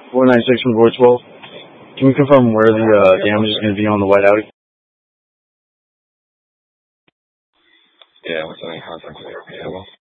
496 from Voice 12. Can we confirm where the damage is going to be on the white Audi? Yeah, what's the contact there? Yeah, well.